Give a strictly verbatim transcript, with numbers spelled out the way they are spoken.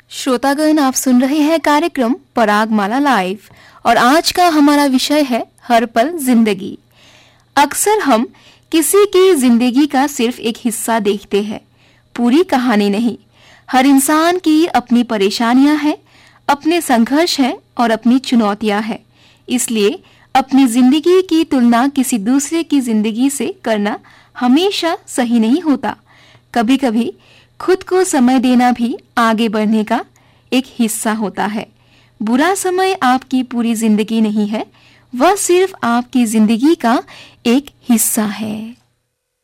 श्रोतागण, आप सुन रहे हैं कार्यक्रम परागमाला लाइव और आज का हमारा विषय है हर पल जिंदगी। अक्सर हम किसी की जिंदगी का सिर्फ एक हिस्सा देखते हैं, पूरी कहानी नहीं। हर इंसान की अपनी परेशानियां हैं, अपने संघर्ष हैं और अपनी चुनौतियां हैं। इसलिए अपनी जिंदगी की तुलना किसी दूसरे की जिंदगी से करना हमेशा सही नहीं होता। कभी-कभी खुद को समय देना भी आगे बढ़ने का एक हिस्सा होता है। बुरा समय आपकी पूरी जिंदगी नहीं है, वह सिर्फ आपकी जिंदगी का एक हिस्सा है।